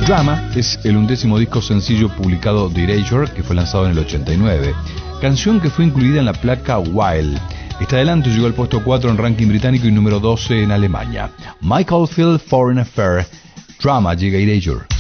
Drama es el 11º disco sencillo publicado de Erasure, que fue lanzado en el 89. Canción que fue incluida en la placa Wild. Este adelanto llegó al puesto 4 en ranking británico y número 12 en Alemania. Michael Field, Foreign Affair. Drama llega a Erasure.